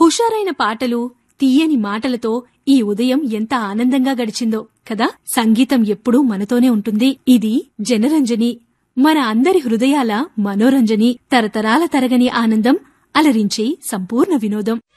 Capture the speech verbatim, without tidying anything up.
హుషారైన పాటలు, తీయని మాటలతో ఈ ఉదయం ఎంత ఆనందంగా గడిచిందో కదా. సంగీతం ఎప్పుడూ మనతోనే ఉంటుంది. ఇది జనరంజని, మన అందరి హృదయాల మనోరంజని, తరతరాల తరగని ఆనందం, అలరించే సంపూర్ణ వినోదం.